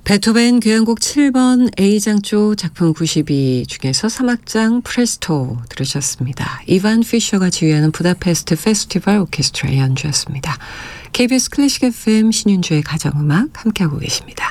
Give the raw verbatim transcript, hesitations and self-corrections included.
베토벤 교향곡 칠 번 A장조 작품 구십이 중에서 삼 악장 프레스토 들으셨습니다. 이반 피셔가 지휘하는 부다페스트 페스티벌 오케스트라의 연주였습니다. 케이비에스 클래식 에프엠 신윤주의 가정음악 함께하고 계십니다.